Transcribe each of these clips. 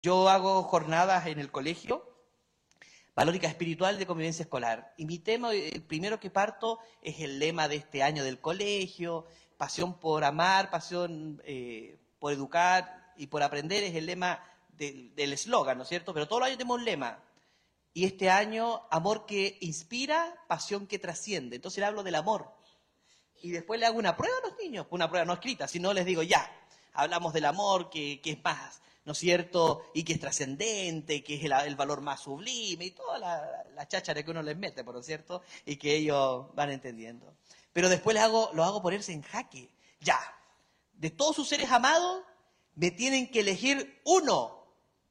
Yo hago jornadas en el colegio, valórica espiritual de convivencia escolar. Y mi tema, el primero que parto, es el lema de este año del colegio, pasión por amar, pasión por educar y por aprender, es el lema del eslogan, ¿no es cierto? Pero todos los años tenemos un lema. Y este año, amor que inspira, pasión que trasciende. Entonces le hablo del amor. Y después le hago una prueba a los niños, una prueba no escrita, sino les digo, ya, hablamos del amor que es más, ¿no es cierto? Y que es trascendente, que es el valor más sublime y toda la cháchara que uno les mete, ¿por cierto? Y que ellos van entendiendo. Pero después los hago ponerse en jaque. Ya, de todos sus seres amados, me tienen que elegir uno.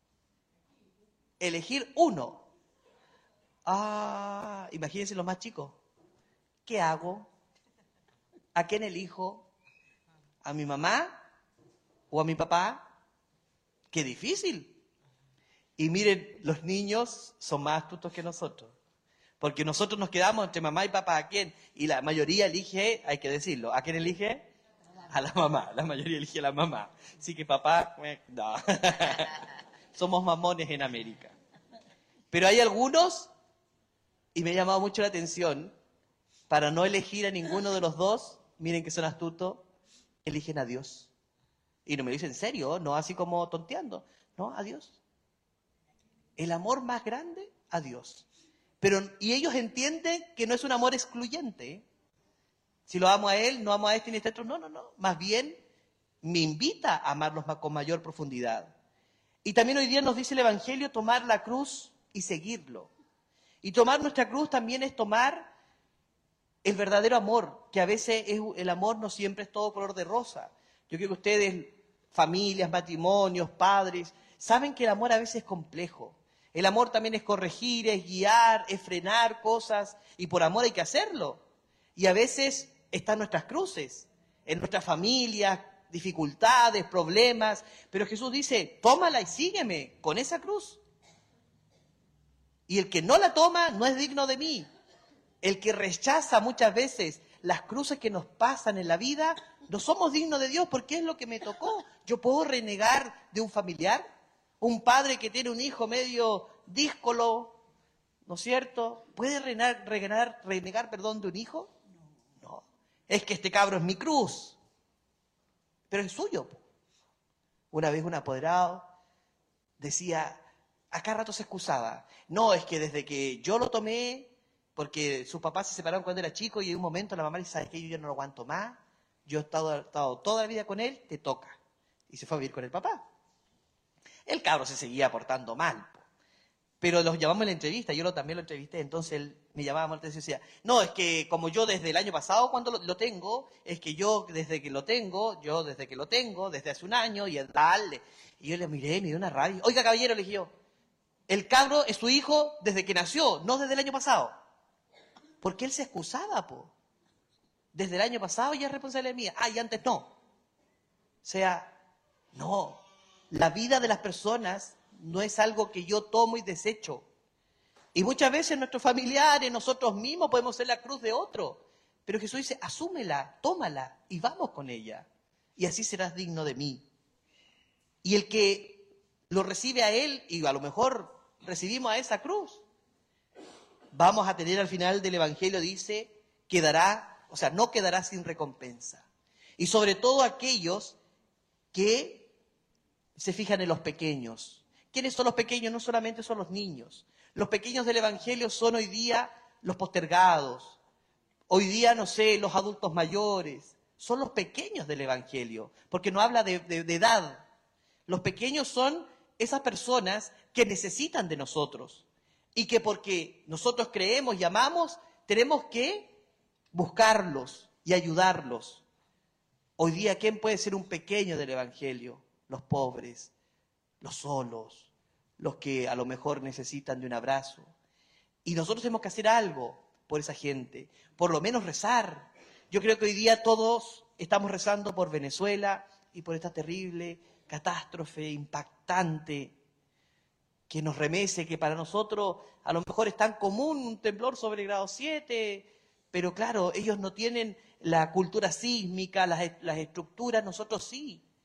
Elegir uno. Ah, imagínense los más chicos. ¿Qué hago? ¿A quién elijo? ¿A mi mamá o a mi papá? ¡Qué difícil! Y miren, los niños son más astutos que nosotros. Porque nosotros nos quedamos entre mamá y papá. ¿A quién? Y la mayoría elige, hay que decirlo, ¿a quién elige? A la mamá. La mayoría elige a la mamá. Así que papá, no. Somos mamones en América. Pero hay algunos, y me ha llamado mucho la atención, para no elegir a ninguno de los dos, miren que son astutos, eligen a Dios. Y no me lo dicen en serio, no así como tonteando. No, a Dios. El amor más grande, a Dios. Y ellos entienden que no es un amor excluyente. Si lo amo a Él, no amo a este ni a este otro. No, no, no. Más bien, me invita a amarlos con mayor profundidad. Y también hoy día nos dice el Evangelio tomar la cruz y seguirlo. Y tomar nuestra cruz también es tomar el verdadero amor, que a veces el amor no siempre es todo color de rosa. Yo creo que ustedes, familias, matrimonios, padres, saben que el amor a veces es complejo. El amor también es corregir, es guiar, es frenar cosas, y por amor hay que hacerlo. Y a veces están nuestras cruces, en nuestras familias, dificultades, problemas, pero Jesús dice, tómala y sígueme con esa cruz. Y el que no la toma no es digno de mí. El que rechaza muchas veces las cruces que nos pasan en la vida, no somos dignos de Dios porque es lo que me tocó. Yo puedo renegar de un familiar, un padre que tiene un hijo medio díscolo, ¿no es cierto? ¿Puede renegar de un hijo? No. Es que este cabro es mi cruz, pero es suyo. Una vez un apoderado decía, a cada rato se excusaba, no, es que desde que yo lo tomé, porque sus papás se separaron cuando era chico y en un momento la mamá le dice, ¿sabes qué? Yo ya no lo aguanto más, yo he estado toda la vida con él, te toca. Y se fue a vivir con el papá. El cabro se seguía portando mal, pero los llamamos en la entrevista, también lo entrevisté, entonces él me llamaba muerto y decía, no, es que como yo desde el año pasado cuando lo tengo, es que yo desde que lo tengo, desde hace un año y tal. Y yo le miré, me dio una rabia. Oiga, caballero, le dije yo, el cabro es su hijo desde que nació, no desde el año pasado. Porque él se excusaba, desde el año pasado ya es responsabilidad mía. Ah, y antes no. O sea, no. La vida de las personas no es algo que yo tomo y desecho. Y muchas veces nuestros familiares, nosotros mismos podemos ser la cruz de otro. Pero Jesús dice, asúmela, tómala y vamos con ella. Y así serás digno de mí. Y el que lo recibe a Él, y a lo mejor recibimos a esa cruz, vamos a tener al final del Evangelio, dice, no quedará sin recompensa. Y sobre todo aquellos que se fijan en los pequeños. ¿Quiénes son los pequeños? No solamente son los niños. Los pequeños del Evangelio son hoy día los postergados. Hoy día, no sé, los adultos mayores. Son los pequeños del Evangelio, porque no habla de edad. Los pequeños son esas personas que necesitan de nosotros. Y que porque nosotros creemos y amamos, tenemos que buscarlos y ayudarlos. Hoy día, ¿quién puede ser un pequeño del Evangelio? Los pobres, los solos, los que a lo mejor necesitan de un abrazo. Y nosotros tenemos que hacer algo por esa gente, por lo menos rezar. Yo creo que hoy día todos estamos rezando por Venezuela y por esta terrible catástrofe impactante que nos remece, que para nosotros a lo mejor es tan común un temblor sobre grado 7, pero claro, ellos no tienen la cultura sísmica, las estructuras, nosotros sí.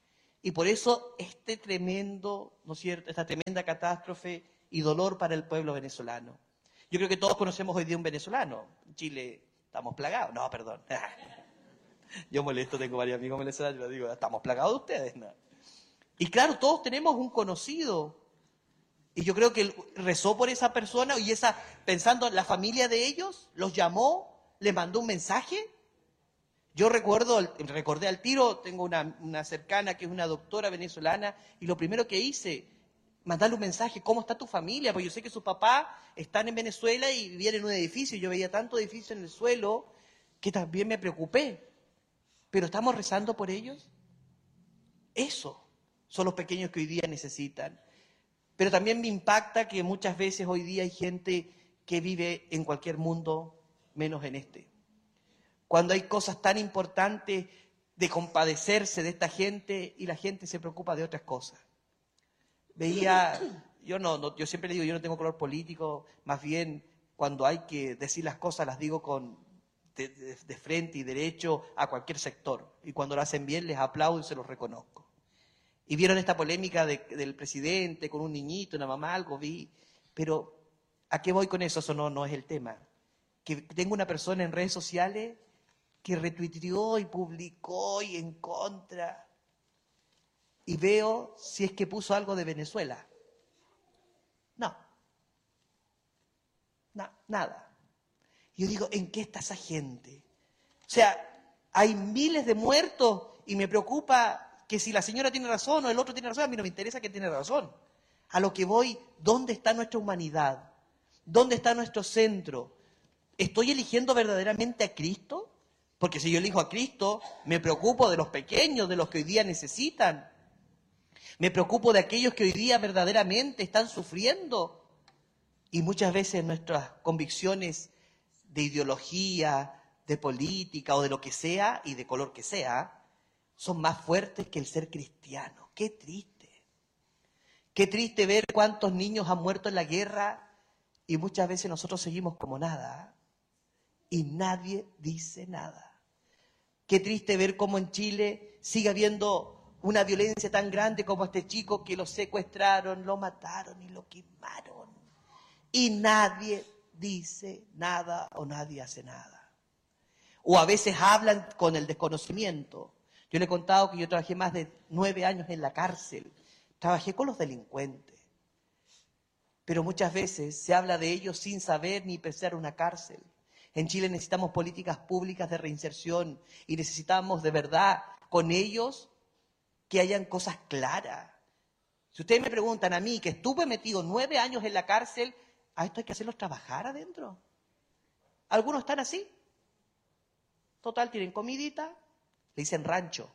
Y por eso este tremendo, ¿no es cierto?, esta tremenda catástrofe y dolor para el pueblo venezolano. Yo creo que todos conocemos hoy día un venezolano. En Chile estamos plagados. No, perdón. Yo molesto, tengo varios amigos venezolanos, yo digo, estamos plagados de ustedes, ¿no? Y claro, todos tenemos un conocido. Y yo creo que él rezó por esa persona y esa, pensando en la familia de ellos, los llamó, le mandó un mensaje. Yo recordé al tiro, tengo una cercana que es una doctora venezolana, y lo primero que hice, mandarle un mensaje, ¿cómo está tu familia? Porque yo sé que sus papás están en Venezuela y vivían en un edificio, yo veía tanto edificio en el suelo que también me preocupé. Pero ¿estamos rezando por ellos? Eso son los pequeños que hoy día necesitan. Pero también me impacta que muchas veces hoy día hay gente que vive en cualquier mundo, menos en este. Cuando hay cosas tan importantes de compadecerse de esta gente y la gente se preocupa de otras cosas. Yo siempre le digo, yo no tengo color político, más bien cuando hay que decir las cosas las digo de frente y derecho a cualquier sector. Y cuando lo hacen bien les aplaudo y se los reconozco. Y vieron esta polémica del presidente con un niñito, una mamá, algo vi. Pero, ¿a qué voy con eso? Eso no es el tema. Que tengo una persona en redes sociales que retuiteó y publicó y en contra. Y veo si es que puso algo de Venezuela. No, nada. Yo digo, ¿en qué está esa gente? O sea, hay miles de muertos y me preocupa que si la señora tiene razón o el otro tiene razón, a mí no me interesa que tiene razón. A lo que voy, ¿dónde está nuestra humanidad? ¿Dónde está nuestro centro? ¿Estoy eligiendo verdaderamente a Cristo? Porque si yo elijo a Cristo, me preocupo de los pequeños, de los que hoy día necesitan. Me preocupo de aquellos que hoy día verdaderamente están sufriendo. Y muchas veces nuestras convicciones de ideología, de política o de lo que sea y de color que sea, son más fuertes que el ser cristiano. Qué triste. Qué triste ver cuántos niños han muerto en la guerra y muchas veces nosotros seguimos como nada. Y nadie dice nada. Qué triste ver cómo en Chile sigue habiendo una violencia tan grande como este chico que lo secuestraron, lo mataron y lo quemaron. Y nadie dice nada o nadie hace nada. O a veces hablan con el desconocimiento. Yo le he contado que yo trabajé más de 9 años en la cárcel. Trabajé con los delincuentes. Pero muchas veces se habla de ellos sin saber ni pensar una cárcel. En Chile necesitamos políticas públicas de reinserción y necesitamos de verdad con ellos que hayan cosas claras. Si ustedes me preguntan a mí, que estuve metido 9 años en la cárcel, ¿a esto hay que hacerlos trabajar adentro? Algunos están así. Total, tienen comidita, le dicen rancho.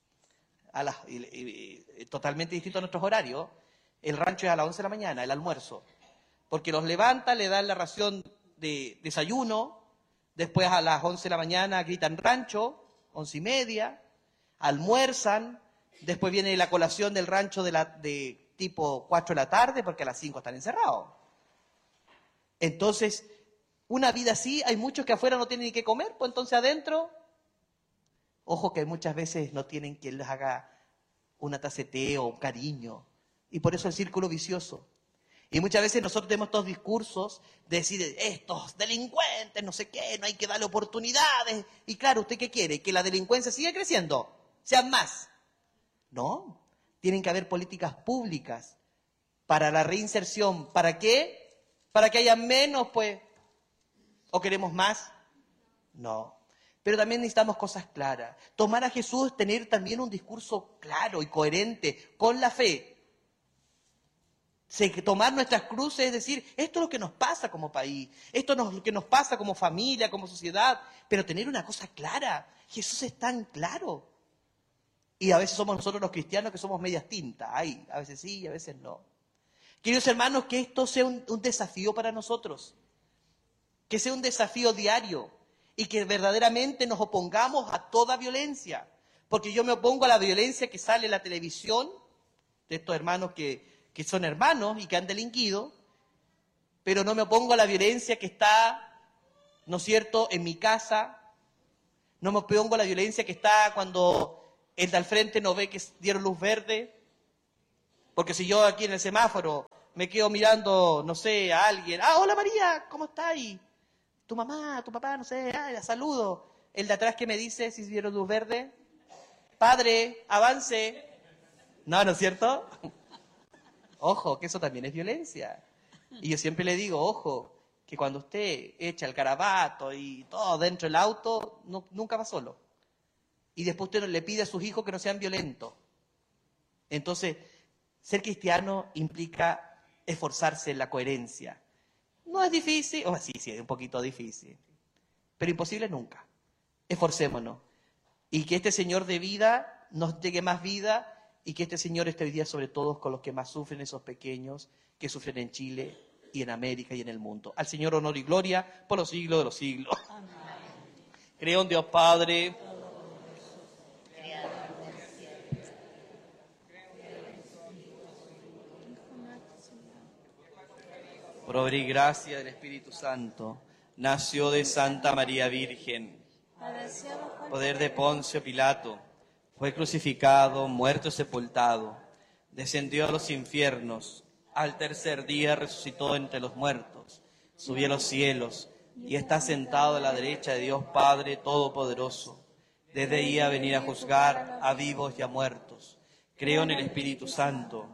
Totalmente distinto a nuestros horarios. El rancho es a las 11 de la mañana, el almuerzo. Porque los levanta, le dan la ración de desayuno, después a las 11 de la mañana gritan rancho, 11:30, almuerzan, después viene la colación del rancho de tipo 4 de la tarde, porque a las 5 están encerrados. Entonces, una vida así, hay muchos que afuera no tienen ni qué comer, pues entonces adentro, ojo que muchas veces no tienen quien les haga una taza de té o un cariño, y por eso el círculo vicioso. Y muchas veces nosotros tenemos estos discursos de decir, estos delincuentes, no sé qué, no hay que darle oportunidades. Y claro, ¿usted qué quiere? ¿Que la delincuencia siga creciendo? ¿Sean más? No, tienen que haber políticas públicas para la reinserción. ¿Para qué? ¿Para que haya menos, pues? ¿O queremos más? No. Pero también necesitamos cosas claras. Tomar a Jesús es tener también un discurso claro y coherente con la fe. Tomar nuestras cruces es decir, esto es lo que nos pasa como país, esto es lo que nos pasa como familia, como sociedad, pero tener una cosa clara. Jesús es tan claro. Y a veces somos nosotros los cristianos que somos medias tintas. Ay, a veces sí y a veces no. Queridos hermanos, que esto sea un desafío para nosotros. Que sea un desafío diario. Y que verdaderamente nos opongamos a toda violencia. Porque yo me opongo a la violencia que sale en la televisión, de estos hermanos que son hermanos y que han delinquido, pero no me opongo a la violencia que está, ¿no es cierto?, en mi casa. No me opongo a la violencia que está cuando el de al frente no ve que dieron luz verde. Porque si yo aquí en el semáforo me quedo mirando, no sé, a alguien, hola María, ¿cómo estás? Y tu mamá, tu papá, no sé, la saludo. El de atrás que me dice si dieron luz verde, padre, avance. No, ¿no es cierto? Ojo, que eso también es violencia. Y yo siempre le digo, ojo, que cuando usted echa el garabato y todo dentro del auto, nunca va solo. Y después usted le pide a sus hijos que no sean violentos. Entonces, ser cristiano implica esforzarse en la coherencia. No es difícil, sí, es un poquito difícil, pero imposible nunca. Esforcémonos. Y que este Señor de vida nos llegue más vida y que este Señor esté hoy día sobre todo con los que más sufren, esos pequeños que sufren en Chile y en América y en el mundo. Al Señor honor y gloria por los siglos de los siglos. Amén. Creo en Dios Padre, por obra y gracia del Espíritu Santo, nació de Santa María Virgen, poder de Poncio Pilato, fue crucificado, muerto y sepultado, descendió a los infiernos, al tercer día resucitó entre los muertos, subió a los cielos y está sentado a la derecha de Dios Padre Todopoderoso. Desde ahí a venir a juzgar a vivos y a muertos. Creo en el Espíritu Santo,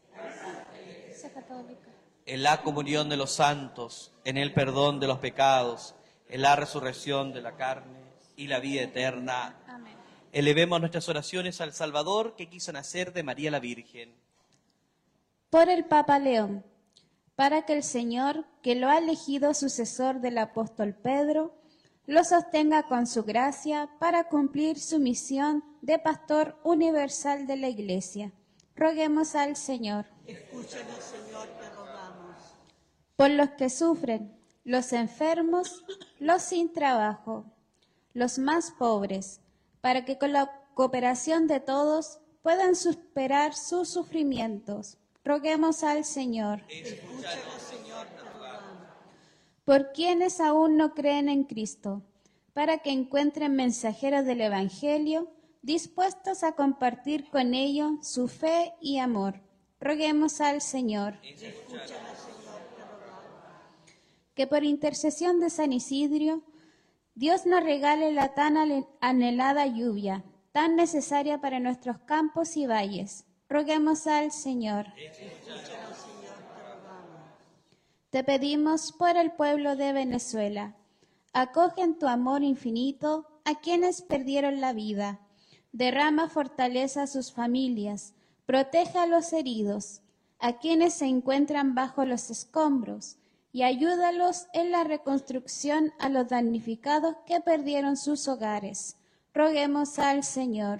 en la comunión de los santos, en el perdón de los pecados, en la resurrección de la carne y la vida eterna. Amén. Elevemos nuestras oraciones al Salvador que quiso nacer de María la Virgen. Por el Papa León, para que el Señor, que lo ha elegido sucesor del apóstol Pedro, lo sostenga con su gracia para cumplir su misión de pastor universal de la Iglesia. Roguemos al Señor. Escúchanos, Señor, te rogamos. Por los que sufren, los enfermos, los sin trabajo, los más pobres, para que con la cooperación de todos puedan superar sus sufrimientos. Roguemos al Señor. Escúchanos, Señor, te rogamos. Por quienes aún no creen en Cristo, para que encuentren mensajeros del Evangelio dispuestos a compartir con ellos su fe y amor. Roguemos al Señor. Escúchanos, Señor, te rogamos. Que por intercesión de San Isidro, Dios nos regale la tan anhelada lluvia, tan necesaria para nuestros campos y valles. Roguemos al Señor. Escúchanos, Señor, te rogamos. Te pedimos por el pueblo de Venezuela. Acoge en tu amor infinito a quienes perdieron la vida. Derrama fortaleza a sus familias. Protege a los heridos, a quienes se encuentran bajo los escombros, y ayúdalos en la reconstrucción a los damnificados que perdieron sus hogares. Roguemos al Señor.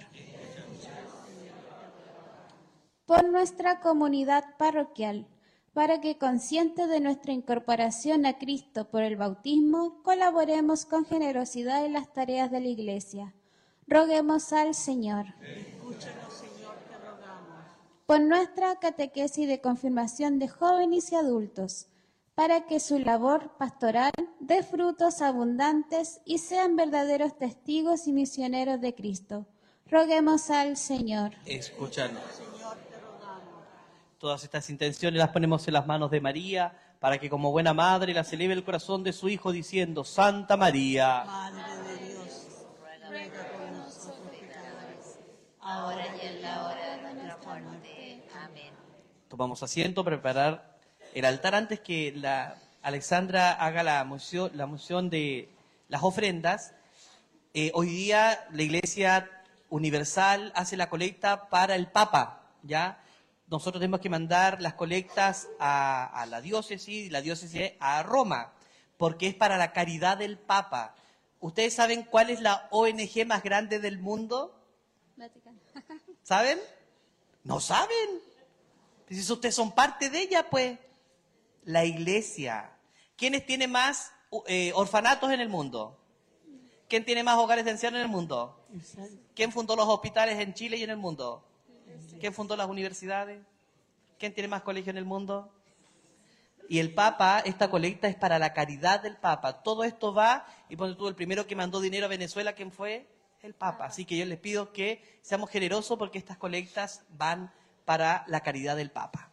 Por nuestra comunidad parroquial, para que, consciente de nuestra incorporación a Cristo por el bautismo, colaboremos con generosidad en las tareas de la Iglesia. Roguemos al Señor. Escúchanos, Señor, te rogamos. Por nuestra catequesis de confirmación de jóvenes y adultos, para que su labor pastoral dé frutos abundantes y sean verdaderos testigos y misioneros de Cristo. Roguemos al Señor. Escúchanos. Señor, te rogamos. Todas estas intenciones las ponemos en las manos de María, para que como buena madre las eleve el corazón de su Hijo diciendo: Santa María, Madre de Dios, ruega por nosotros pecadores, ahora y en la hora de nuestra muerte. Amén. tomamos asiento, preparar el altar antes que la Alexandra haga la moción de las ofrendas. Hoy día la Iglesia Universal hace la colecta para el Papa, ¿ya? Nosotros tenemos que mandar las colectas a la diócesis, y la diócesis a Roma, porque es para la caridad del Papa. ¿Ustedes saben cuál es la ONG más grande del mundo? Vaticano. ¿Saben? ¿No saben? Si ustedes son parte de ella, pues. La Iglesia. ¿Quiénes tienen más orfanatos en el mundo? ¿Quién tiene más hogares de ancianos en el mundo? ¿Quién fundó los hospitales en Chile y en el mundo? ¿Quién fundó las universidades? ¿Quién tiene más colegios en el mundo? Y el Papa, esta colecta es para la caridad del Papa. Todo esto va, y ponte tú, el primero que mandó dinero a Venezuela, ¿quién fue? El Papa. Así que yo les pido que seamos generosos porque estas colectas van para la caridad del Papa.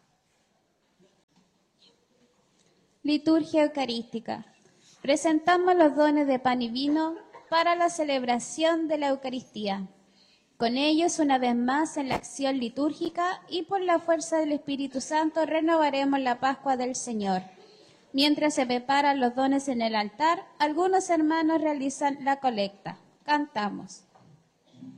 Liturgia Eucarística. Presentamos los dones de pan y vino para la celebración de la Eucaristía. Con ellos, una vez más, en la acción litúrgica y por la fuerza del Espíritu Santo, renovaremos la Pascua del Señor. Mientras se preparan los dones en el altar, algunos hermanos realizan la colecta. Cantamos.